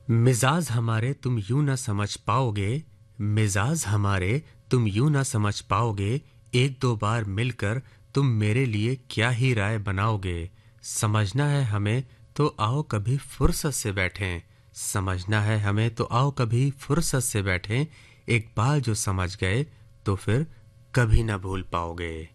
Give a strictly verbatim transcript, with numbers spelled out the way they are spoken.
मिजाज हमारे तुम यूं ना समझ पाओगे, मिजाज हमारे तुम यूं ना समझ पाओगे, एक दो बार मिलकर तुम मेरे लिए क्या ही राय बनाओगे। समझना है हमें तो आओ कभी फुर्सत से बैठें, समझना है हमें तो आओ कभी फुर्सत से बैठें, एक बार जो समझ गए तो फिर कभी ना भूल पाओगे।